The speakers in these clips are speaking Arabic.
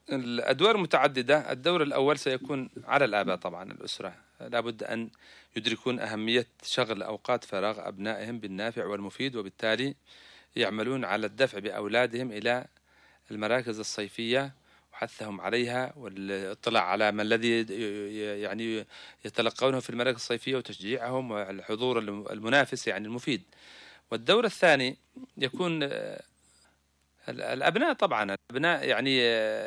الأدوار متعددة. الدور الأول سيكون على الآباء طبعا، الأسرة لابد أن يدركون أهمية شغل أوقات فراغ أبنائهم بالنافع والمفيد، وبالتالي يعملون على الدفع بأولادهم إلى المراكز الصيفية وحثهم عليها، والاطلاع على ما الذي يعني يتلقونه في المراكز الصيفية وتشجيعهم والحضور المنافس يعني المفيد. والدور الثاني يكون الأبناء طبعا، الأبناء يعني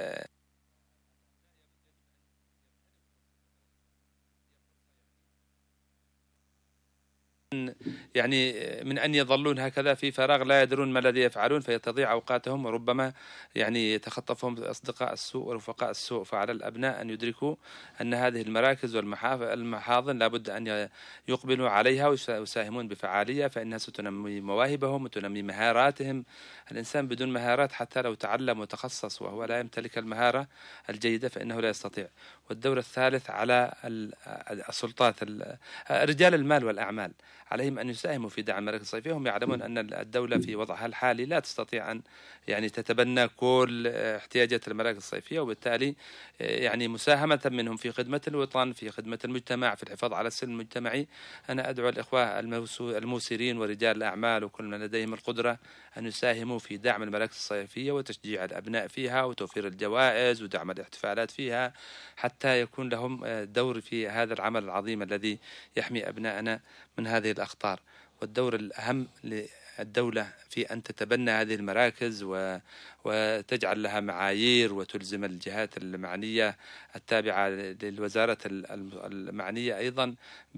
يعني من أن يظلون هكذا في فراغ لا يدرون ما الذي يفعلون، فيتضيع أوقاتهم وربما يعني يتخطفهم أصدقاء السوء ورفقاء السوء. فعلى الأبناء أن يدركوا أن هذه المراكز والمحاضن لابد أن يقبلوا عليها ويساهمون بفعالية، فإنها ستنمي مواهبهم وتنمي مهاراتهم. الإنسان بدون مهارات حتى لو تعلم وتخصص وهو لا يمتلك المهارة الجيدة فإنه لا يستطيع. والدور الثالث على السلطات، رجال المال والأعمال، عليهم أن يساهموا في دعم المراكز الصيفية. هم يعلمون أن الدولة في وضعها الحالي لا تستطيع أن يعني تتبنى كل احتياجات المراكز الصيفية، وبالتالي يعني مساهمة منهم في خدمة الوطن، في خدمة المجتمع، في الحفاظ على السلم المجتمعي. أنا أدعو الإخوة الموسرين ورجال الأعمال وكل من لديهم القدرة أن يساهموا في دعم المراكز الصيفية وتشجيع الأبناء فيها وتوفير الجوائز ودعم الاحتفالات فيها، حتى يكون لهم دور في هذا العمل العظيم الذي يحمي أبنائنا من هذه الأخطار. والدور الأهم للدولة في أن تتبنى هذه المراكز وتجعل لها معايير وتلزم الجهات المعنية التابعة للوزارة المعنية أيضا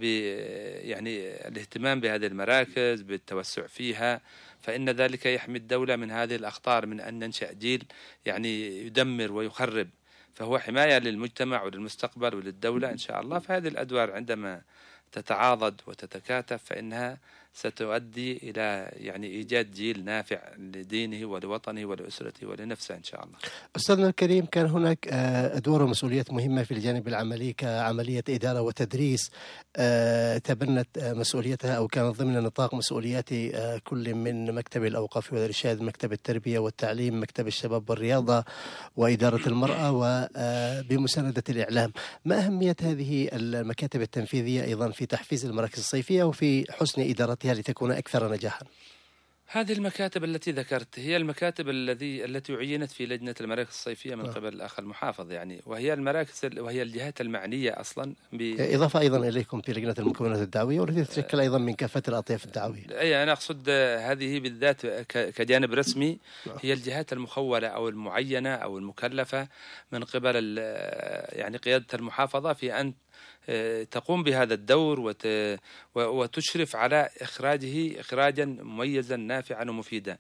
يعني الاهتمام بهذه المراكز بالتوسع فيها، فإن ذلك يحمي الدولة من هذه الأخطار، من أن ننشأ جيل يعني يدمر ويخرب. فهو حماية للمجتمع وللمستقبل وللدولة إن شاء الله. فهذه الأدوار عندما تتعاضد وتتكاتف فإنها ستؤدي إلى يعني إيجاد جيل نافع لدينه ولوطنه ولأسرته ولنفسه إن شاء الله. أستاذنا الكريم، كان هناك أدوار ومسؤوليات مهمة في الجانب العملي كعملية إدارة وتدريس تبنت مسؤوليتها أو كانت ضمن نطاق مسؤوليات كل من مكتب الأوقاف والإرشاد، مكتب التربية والتعليم، مكتب الشباب والرياضة، وإدارة المرأة، وبمساندة الإعلام. ما أهمية هذه المكاتب التنفيذية أيضا في تحفيز المراكز الصيفية وفي حسن إدارتها لتكون أكثر نجاحا؟ هذه المكاتب التي ذكرت هي المكاتب التي عينت في لجنة المراكز الصيفية من قبل الأخ المحافظ يعني، وهي المراكز وهي الجهات المعنية أصلا إضافة أيضا إليكم في لجنة المكونات الدعوية والتي تتشكل أيضا من كافة الأطياف الدعوية. أي أنا أقصد هذه بالذات كجانب رسمي هي الجهات المخولة أو المعينة أو المكلفة من قبل يعني قيادة المحافظة في أن تقوم بهذا الدور وتشرف على إخراجه إخراجا مميزا نافعا ومفيدا.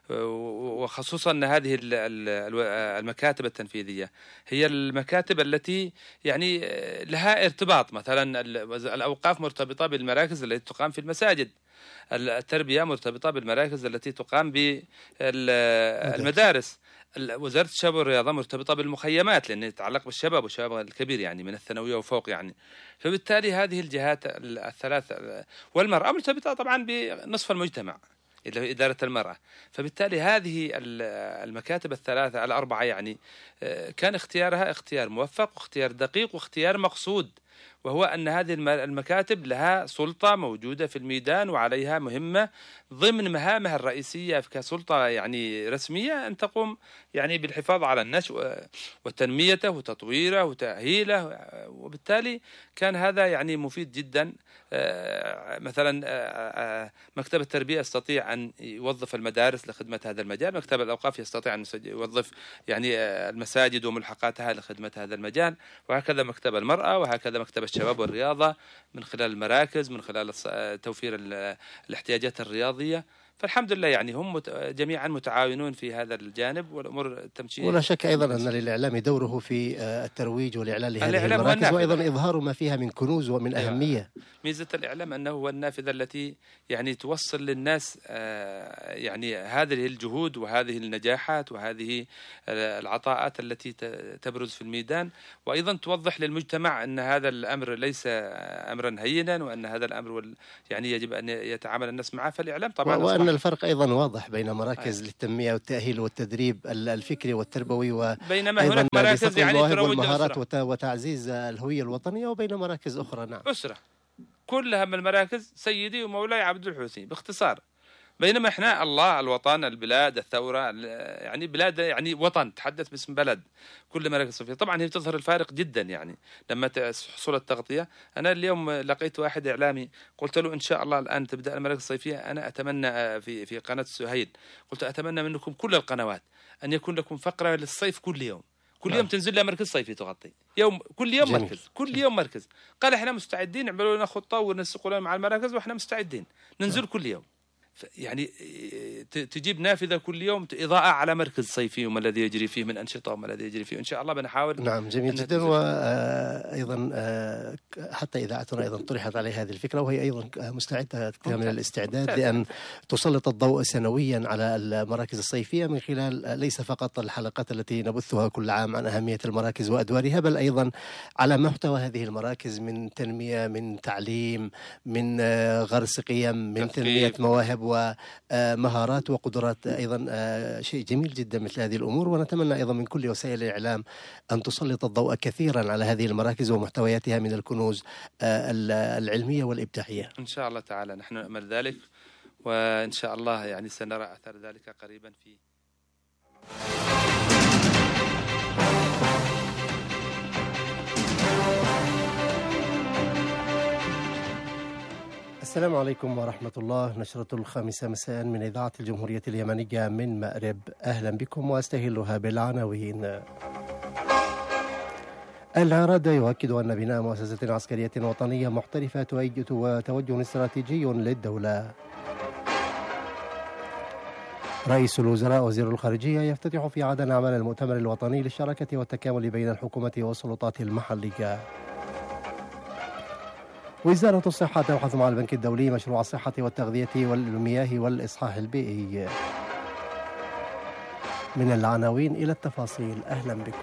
وخصوصا أن هذه المكاتب التنفيذية هي المكاتب التي يعني لها ارتباط، مثلا الأوقاف مرتبطة بالمراكز التي تقام في المساجد، التربية مرتبطة بالمراكز التي تقام بالمدارس، وزارة الشباب والرياضة مرتبطة بالمخيمات لأنه يتعلق بالشباب والشباب الكبير يعني من الثانوية وفوق يعني. فبالتالي هذه الجهات الثلاث، والمرأة مرتبطة طبعا بنصف المجتمع اللي هي إدارة المرأة. فبالتالي هذه المكاتب الثلاثة الأربعة يعني كان اختيارها اختيار موفق واختيار دقيق واختيار مقصود، وهو أن هذه المكاتب لها سلطة موجودة في الميدان وعليها مهمة ضمن مهامها الرئيسية كسلطة يعني رسمية أن تقوم يعني بالحفاظ على النشء وتنميته وتطويره وتأهيله. وبالتالي كان هذا يعني مفيد جدا. مثلا مكتب التربية يستطيع أن يوظف المدارس لخدمة هذا المجال، مكتب الأوقاف يستطيع أن يوظف يعني المساجد وملحقاتها لخدمة هذا المجال، وهكذا مكتب المرأة، وهكذا مكتب الشباب والرياضة من خلال المراكز، من خلال توفير الاحتياجات الرياضية. فالحمد لله يعني هم جميعا متعاونون في هذا الجانب والأمور تمشي. ولا شك أيضا أن للإعلام دوره في الترويج والإعلان لهذه المراكز وأيضا إظهار ما فيها من كنوز ومن أهمية. ميزة الإعلام أنه هو النافذة التي يعني توصل للناس يعني هذه الجهود وهذه النجاحات وهذه العطاءات التي تبرز في الميدان، وأيضا توضح للمجتمع أن هذا الأمر ليس أمرا هينا وأن هذا الأمر يعني يجب أن يتعامل الناس معه. فالإعلام طبعا وأن الفرق أيضا واضح بين مراكز للتنمية والتأهيل والتدريب الفكري والتربوي، بينما هناك مراكز يعني المواهب تروج والمهارات وتعزيز الهوية الوطنية، وبين مراكز أخرى. نعم، أسرة كلها من المراكز سيدي ومولاي عبد الحوثي باختصار. بينما احنا الله، الوطن، البلاد، الثورة، يعني بلاد، يعني وطن، تحدث باسم بلد. كل مراكز صيفية طبعا هي تظهر الفارق جدا. يعني لما تحصل التغطية، أنا اليوم لقيت واحد إعلامي قلت له إن شاء الله الآن تبدأ المراكز الصيفية، أنا أتمنى في قناة السهيل قلت أتمنى منكم كل القنوات أن يكون لكم فقرة للصيف كل يوم. كل يوم تنزل لها مركز صيفي تغطي كل يوم جميل. مركز، كل يوم مركز. قال احنا مستعدين، اعملوا لنا خطة ونسقوا لنا مع المراكز واحنا مستعدين ننزل كل يوم. يعني تجيب نافذة كل يوم إضاءة على مركز صيفي وما الذي يجري فيه من أنشطة وما الذي يجري فيه، إن شاء الله بنحاول. نعم، جميل جدا. وأيضا حتى إذاعتنا أيضا طرحت عليه هذه الفكرة، وهي أيضا مستعدة من الاستعداد لأن تسلط الضوء سنويا على المراكز الصيفية من خلال ليس فقط الحلقات التي نبثها كل عام عن أهمية المراكز وأدوارها، بل أيضا على محتوى هذه المراكز من تنمية، من تعليم، من غرس قيم، من تنمية مواهب ومهارات وقدرات. أيضا شيء جميل جدا مثل هذه الأمور، ونتمنى أيضا من كل وسائل الإعلام أن تسلط الضوء كثيرا على هذه المراكز ومحتوياتها من الكنوز العلمية والإبداعية. إن شاء الله تعالى نحن نأمل ذلك، وإن شاء الله يعني سنرى أثر ذلك قريبا في السلام عليكم ورحمة الله. نشرة 5 مساء من إذاعة الجمهورية اليمنية من مأرب، أهلا بكم وأستهلها بالعناوين. العراد يؤكد أن بناء مؤسسة عسكرية وطنية محترفة توجه استراتيجي للدولة. رئيس الوزراء وزير الخارجية يفتتح في عدن أعمال المؤتمر الوطني للشراكة والتكامل بين الحكومة والسلطات المحلية. وزارة الصحة تبحث مع البنك الدولي مشروع الصحة والتغذية والمياه والإصحاح البيئي. من العناوين إلى التفاصيل، أهلا بكم.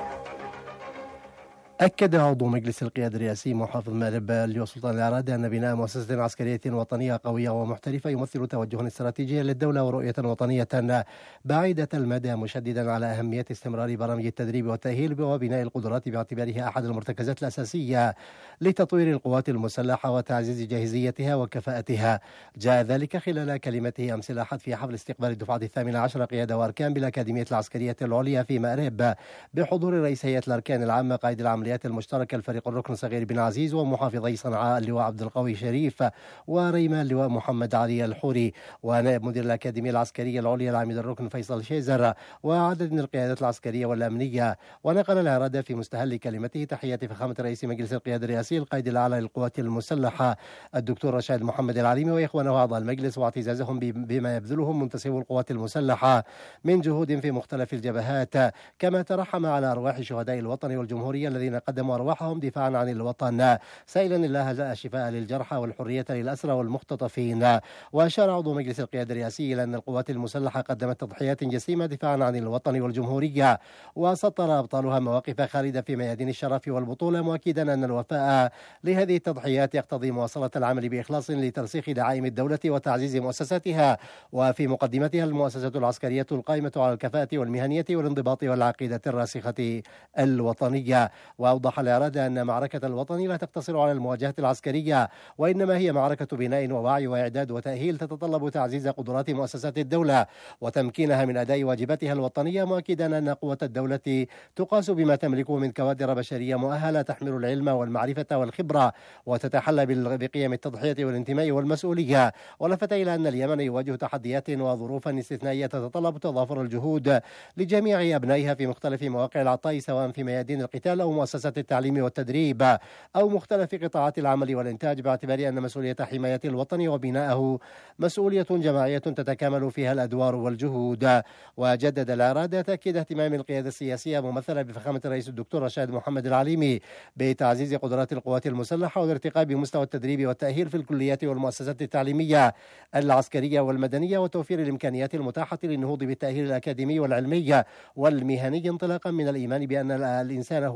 أكد عضو مجلس القيادة الرئاسي محافظ مأرب اللواء سلطان العرادي أن بناء مؤسسة عسكرية وطنية قوية ومحترفة يمثل توجها استراتيجيا للدولة ورؤية وطنية بعيدة المدى، مشددا على أهمية استمرار برامج التدريب والتأهيل وبناء القدرات باعتبارها أحد المرتكزات الأساسية لتطوير القوات المسلحة وتعزيز جاهزيتها وكفاءتها. جاء ذلك خلال كلمته أمس الأحد في حفل استقبال الدفعة 18 قيادة وأركان بالأكاديمية العسكرية العليا في مأرب بحضور رئيس هيئة الأركان العامة قائد العمليات المشتركة الفريق الركن صغير بن عزيز ومحافظي صنعاء اللواء عبد القوي شريف وريمان اللواء محمد علي الحوري ونائب مدير الأكاديمية العسكرية العليا العميد الركن فيصل شيزر وعدد من القيادات العسكرية والأمنية. ونقل العرادة في مستهل كلمته تحيات فخامة رئيس مجلس القيادة الرئاسي القائد الأعلى للقوات المسلحة الدكتور رشاد محمد العليمي وإخوانه أعضاء المجلس، واعتزازهم بما يبذلهم منتسبو القوات المسلحة من جهود في مختلف الجبهات، كما ترحم على أرواح شهداء الوطن والجمهورية الذين قدموا أرواحهم دفاعا عن الوطن، سائلا الله الشفاء للجرحى والحرية للأسرى والمختطفين. وأشار عضو مجلس القيادة الرئاسي إلى أن القوات المسلحة قدمت تضحيات جسيمة دفاعا عن الوطن والجمهورية، وسطر أبطالها مواقف خالدة في ميادين الشرف والبطولة، مؤكدا أن الوفاء لهذه التضحيات يقتضي مواصلة العمل بإخلاص لترسيخ دعائم الدولة وتعزيز مؤسساتها، وفي مقدمتها المؤسسة العسكرية القائمة على الكفاءة والمهنية والانضباط والعقيدة الراسخة الوطنية. وأوضح الإرادة أن معركة الوطن لا تقتصر على المواجهة العسكرية، وإنما هي معركة بناء ووعي وإعداد وتأهيل تتطلب تعزيز قدرات مؤسسات الدولة وتمكينها من أداء واجباتها الوطنية، مؤكدا أن قوة الدولة تقاس بما تملكه من كوادر بشرية مؤهلة تحمل العلم والمعرفة والخبرة وتتحلى بقيم التضحية والانتماء والمسؤولية. ولفت إلى أن اليمن يواجه تحديات وظروفا استثنائية تتطلب تضافر الجهود لجميع أبنائها في مختلف مواقع العطاء، سواء في ميادين القتال أو مؤسسات التعليم والتدريب أو مختلف قطاعات العمل والإنتاج، باعتبار أن مسؤولية حماية الوطن وبنائه مسؤولية جماعية تتكامل فيها الأدوار والجهود. وجدد الإرادة تأكيد اهتمام القيادة السياسية ممثلة بفخامة الرئيس الدكتور رشاد محمد العليمي بتعزيز قدرات القوات المسلحة والارتقاء بمستوى التدريب والتأهيل في الكليات والمؤسسات التعليمية العسكرية والمدنية، وتوفير الإمكانيات المتاحة للنهوض بالتأهيل الأكاديمي والعلمي والمهني، انطلاقا من الإيمان بأن الإنسان هو صانع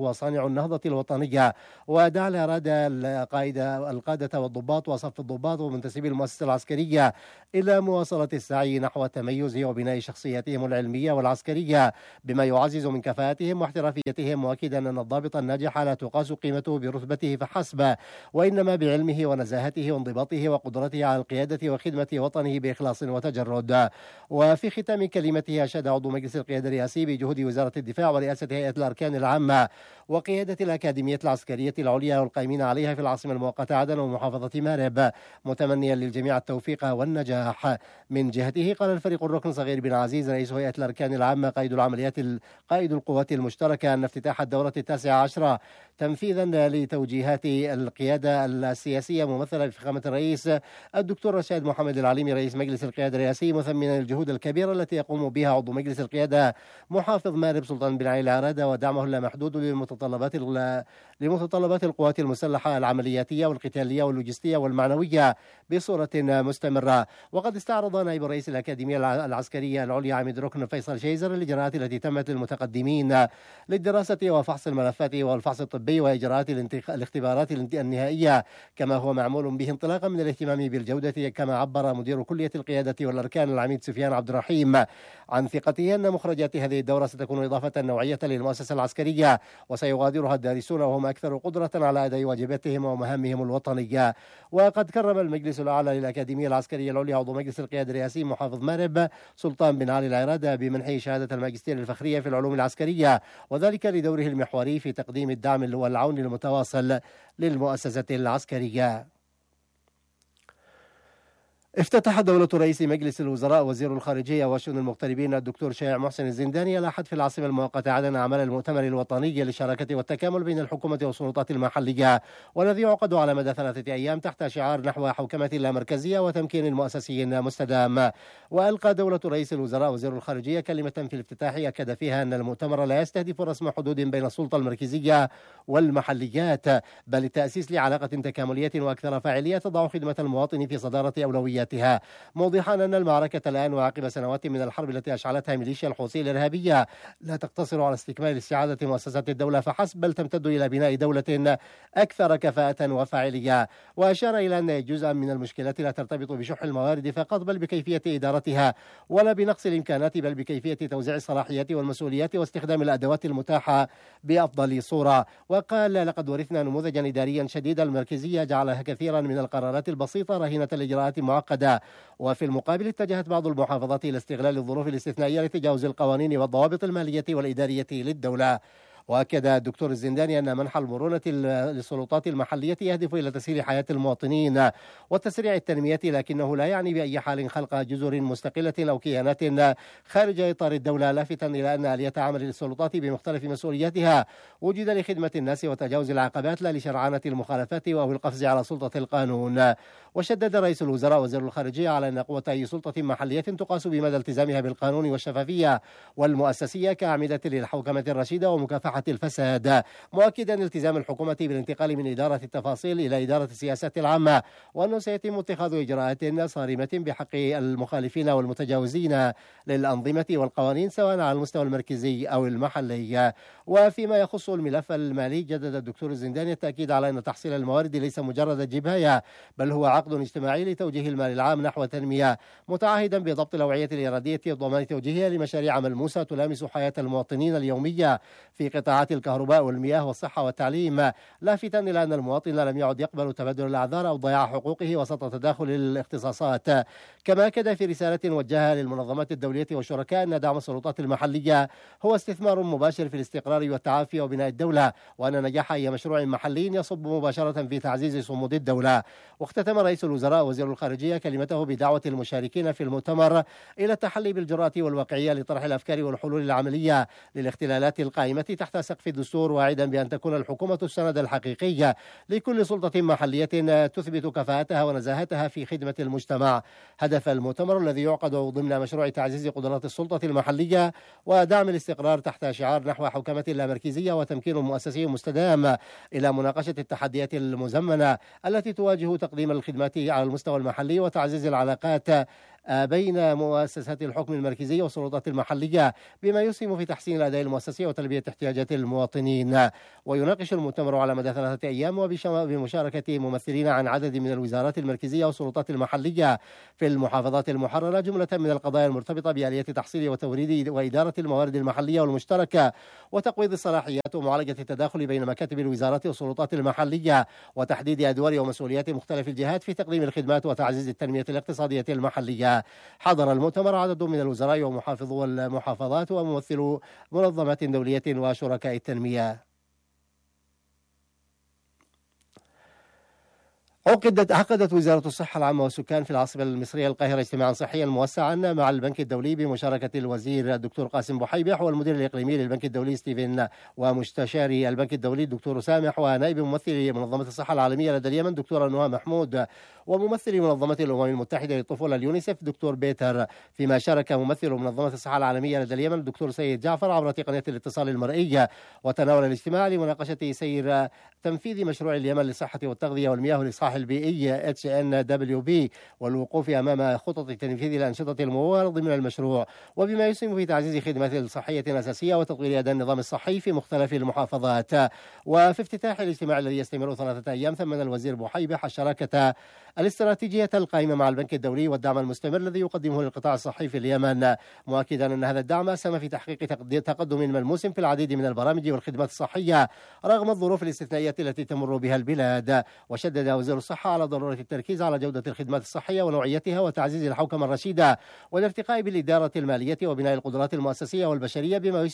مجاميع النهضة الوطنية، ودعا الإرادة القادة والضباط وصف الضباط ومنتسبي المؤسسة العسكرية إلى مواصلة السعي نحو التميز وبناء شخصياتهم العلمية والعسكرية بما يعزز من كفاءتهم واحترافيتهم، مؤكدا أن الضابط الناجح لا تقاس قيمته برتبته فحسب، وإنما بعلمه ونزاهته وانضباطه وقدرته على القيادة وخدمة وطنه بإخلاص وتجرد. وفي ختام كلمته أشاد عضو مجلس القيادة الرئاسي بجهود وزارة الدفاع ورئاسة هيئة الأركان العامة وقيادة الأكاديمية العسكرية العليا والقائمين عليها في العاصمة المؤقتة عدن ومحافظة مارب، متمنيا للجميع التوفيق والنجاح. من جهته قال الفريق الركن صغير بن عزيز رئيس هيئة الأركان العامة قائد القوات المشتركة أن افتتاح الدورة 19 تنفيذا لتوجيهات القيادة السياسية ممثلة بفخامة الرئيس الدكتور رشاد محمد العليمي رئيس مجلس القيادة الرئاسي، مثمنا الجهود الكبيرة التي يقوم بها عضو مجلس القيادة محافظ مارب سلطان بن علي العرادة ودعمه اللامحدود لمتطلبات القوات المسلحة العملياتية والقتالية واللوجستية والمعنوية بصورة مستمرة. وقد استعرض نائب رئيس الأكاديمية العسكرية العليا عميد ركن فيصل شيزر الإجراءات التي تمت للمتقدمين للدراسة وفحص الملفات والفحص الطبي وإجراءات الاختبارات النهائية كما هو معمول به انطلاقا من الاهتمام بالجودة، كما عبر مدير كلية القيادة والأركان العميد سفيان عبد الرحيم عن ثقته أن مخرجات هذه الدورة ستكون إضافة نوعية للمؤسسة العسكرية وسيغادرها الدارسون وهم أكثر قدرة على أداء واجباتهم ومهامهم الوطنية. وقد كرم المجلس الأعلى للأكاديمية العسكرية العليا عضو مجلس القيادة الرئاسي محافظ مارب سلطان بن علي العرادة بمنحه شهادة الماجستير الفخرية في العلوم العسكرية، وذلك لدوره المحوري في تقديم الدعم والعون المتواصل للمؤسسة العسكرية. افتتح دولة رئيس مجلس الوزراء وزير الخارجية وشؤون المغتربين الدكتور شائع محسن الزنداني الأحد في العاصمة المؤقتة عدن أعمال المؤتمر الوطني للشراكة والتكامل بين الحكومة والسلطات المحلية، والذي يعقد على مدى 3 أيام تحت شعار نحو حوكمة لا مركزية وتمكين المؤسسي مستدام. وألقى دولة رئيس الوزراء وزير الخارجية كلمة في الافتتاح أكد فيها أن المؤتمر لا يستهدف رسم حدود بين السلطة المركزية والمحليات، بل التأسيس لعلاقة تكاملية وأكثر فاعلية تضع خدمة المواطن في صدارة أولوياتها، موضحا أن المعركة الآن وعقب سنوات من الحرب التي أشعلتها ميليشيا الحوثي الإرهابية لا تقتصر على استكمال استعادة مؤسسات الدولة فحسب، بل تمتد إلى بناء دولة أكثر كفاءة وفاعلية. وأشار إلى أن جزءا من المشكلات لا ترتبط بشح الموارد فقط بل بكيفية إدارتها، ولا بنقص الإمكانات بل بكيفية توزيع الصلاحيات والمسؤوليات واستخدام الأدوات المتاحة بأفضل صورة. وقال لقد ورثنا نموذجا إداريا شديد المركزية جعلها كثيرا من القرارات البسيطة رهينة الإجراءات معقدة، وفي المقابل اتجهت بعض المحافظات إلى استغلال الظروف الاستثنائية لتجاوز القوانين والضوابط المالية والإدارية للدولة. وأكد الدكتور الزنداني أن منح المرونة للسلطات المحلية يهدف إلى تسهيل حياة المواطنين وتسريع التنمية، لكنه لا يعني بأي حال خلق جزر مستقلة أو كيانات خارج إطار الدولة، لافتا إلى أن آلية عمل السلطات بمختلف مسؤولياتها وجد لخدمة الناس وتجاوز العقبات لا لشرعنة المخالفات أو القفز على سلطة القانون. وشدد رئيس الوزراء وزير الخارجية على أن قوة أي سلطة محلية تقاس بمدى التزامها بالقانون والشفافية والمؤسسية كأعمدة للحوكمة الرشيدة ومكافحة الفساد، مؤكدا التزام الحكومة بالانتقال من إدارة التفاصيل إلى إدارة السياسات العامة، وأنه سيتم اتخاذ إجراءات صارمة بحق المخالفين والمتجاوزين للأنظمة والقوانين سواء على المستوى المركزي أو المحلي. وفيما يخص الملف المالي جدد الدكتور الزنداني التأكيد على أن تحصيل الموارد ليس مجرد جباية بل هو عقد اجتماعي لتوجيه المال العام نحو تنمية، متعهدا بضبط الأوعية الإرادية وضمان توجيهها لمشاريع ملموسة تلامس حياة المواطنين اليومية في قطاعات الكهرباء والمياه والصحة والتعليم، لافتا إلى أن المواطن لم يعد يقبل تبادل الأعذار أو ضياع حقوقه وسط تداخل الاختصاصات. كما أكد في رسالة وجهها للمنظمات الدولية والشركاء أن دعم السلطات المحلية هو استثمار مباشر في الاستقرار والتعافي وبناء الدولة، وأن نجاح أي مشروع محلي يصب مباشرة في تعزيز صمود الدولة. واختتم رئيس الوزراء وزير الخارجية كلمته بدعوة المشاركين في المؤتمر إلى التحلي بالجرأة والواقعية لطرح الأفكار والحلول العملية للاختلالات القائمة تحت سقف الدستور، واعدا بأن تكون الحكومة السند الحقيقي لكل سلطة محلية تثبت كفاءتها ونزاهتها في خدمة المجتمع. هدف المؤتمر الذي يعقد ضمن مشروع تعزيز قدرات السلطة المحلية ودعم الاستقرار تحت شعار نحو حوكمة لا مركزية وتمكين مؤسسي مستدام إلى مناقشة التحديات المزمنة التي تواجه تقديم الخدمات على المستوى المحلي وتعزيز العلاقات بين مؤسسات الحكم المركزية والسلطات المحلية، بما يسهم في تحسين الأداء المؤسسي وتلبية احتياجات المواطنين. ويناقش المؤتمر على مدى 3 أيام وبمشاركة ممثلين عن عدد من الوزارات المركزية والسلطات المحلية في المحافظات المحررة جملة من القضايا المرتبطة بآلية تحصيل وتوريد وإدارة الموارد المحلية والمشتركة، وتقويض الصلاحيات ومعالجة التداخل بين مكاتب الوزارات والسلطات المحلية، وتحديد أدوار ومسؤوليات مختلف الجهات في تقديم الخدمات وتعزيز التنمية الاقتصادية المحلية. حضر المؤتمر عدد من الوزراء ومحافظو المحافظات وممثلو منظمات دولية وشركاء التنمية. عقدت وزارة الصحة العامة والسكان في العاصمة المصرية القاهرة اجتماعا صحيا موسعا مع البنك الدولي بمشاركة الوزير الدكتور قاسم بوحيبح والمدير الإقليمي للبنك الدولي ستيفن ومستشاري البنك الدولي الدكتور سامح ونائب ممثل منظمة الصحة العالمية لدى اليمن دكتورة نهى محمود وممثل منظمة الأمم المتحدة للطفولة اليونيسف دكتور بيتر، فيما شارك ممثل منظمة الصحة العالمية لدى اليمن الدكتور سيد جعفر عبر تقنية الاتصال المرئي. وتناول الاجتماع لمناقشة سير تنفيذ مشروع اليمن للصحة والتغذية والمياه والإصلاح البيئي HNWB والوقوف أمام خطط تنفيذ الأنشطة الممولة ضمن المشروع، وبما يسهم في تعزيز خدمات صحية أساسية وتطوير أداء النظام الصحي في مختلف المحافظات. وفي افتتاح الاجتماع الذي يستمر 3 أيام ثمن الوزير بوحيبح الشراكة الاستراتيجية القائمة مع البنك الدولي والدعم المستمر الذي يقدمه للقطاع الصحي في اليمن، مؤكدا أن هذا الدعم أسهم في تحقيق تقدم ملموس في العديد من البرامج والخدمات الصحية رغم الظروف الاستثنائية التي تمر بها البلاد. وشدد وزير الصحة على ضرورة التركيز على جودة الخدمات الصحية ونوعيتها وتعزيز الحوكمة الرشيدة والارتقاء بالإدارة المالية وبناء القدرات المؤسسية والبشرية بما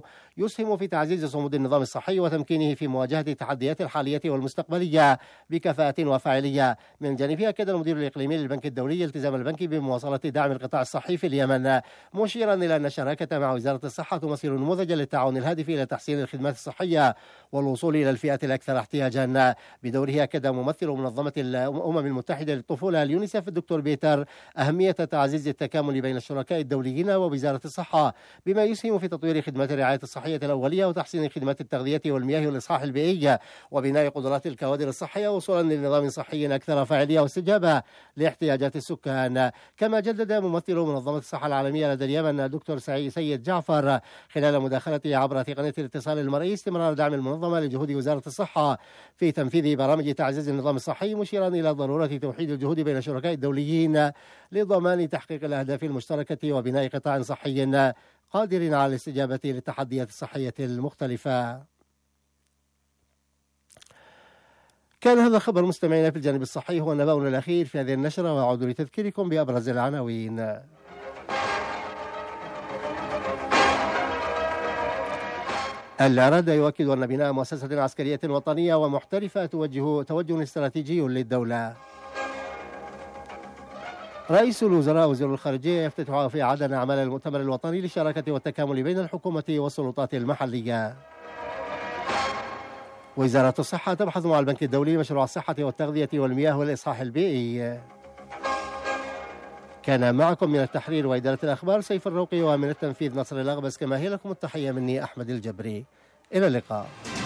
يسهم في تعزيز صمود النظام الصحي وتمكينه في مواجهة التحديات الحالية والمستقبلية بكفاءة وفاعلية. من جانبه أكد المدير الإقليمي للبنك الدولي التزام البنك بمواصلة دعم القطاع الصحي في اليمن، مشيرا إلى أن الشراكة مع وزارة الصحة تمثل نموذجا للتعاون الهادف إلى تحسين الخدمات الصحية والوصول إلى الفئات الأكثر احتياجا. بدوره أكد ممثل منظمة الأمم المتحدة للطفولة اليونيسف الدكتور بيتر أهمية تعزيز التكامل بين الشركاء الدوليين ووزارة الصحة بما يسهم في تطوير خدمات الرعاية الصحية الأولية وتحسين خدمات التغذية والمياه والإصلاح البيئي وبناء قدرات الكوادر الصحية وصولا لنظام صحي أكثر فاعلية واستجابة لاحتياجات السكان. كما جدد ممثل منظمة الصحة العالمية لدى اليمن الدكتور سيد جعفر خلال مداخلته عبر تقنية الاتصال المرئي استمرار دعم المنظمة لجهود وزارة الصحة في تنفيذ برامج تعزيز النظام الصحي، مشيرا إلى ضرورة توحيد الجهود بين الشركاء الدوليين لضمان تحقيق الأهداف المشتركة وبناء قطاع صحي قادر على الاستجابة للتحديات الصحية المختلفة. كان هذا الخبر مستمعينا في الجانب الصحي هو نبأنا الأخير في هذه النشرة، وأعود لتذكيركم بأبرز العناوين. العرادة يؤكد أن بناء مؤسسة عسكرية وطنية ومحترفة توجه استراتيجي للدولة. رئيس الوزراء وزير الخارجية يفتتح في عدن أعمال المؤتمر الوطني للشراكة والتكامل بين الحكومة والسلطات المحلية. وزارة الصحة تبحث مع البنك الدولي مشروع الصحة والتغذية والمياه والإصلاح البيئي. كان معكم من التحرير وإدارة الأخبار سيف الروقي، ومن التنفيذ نصر الأغبس. كما هي لكم التحية مني أحمد الجبري، إلى اللقاء.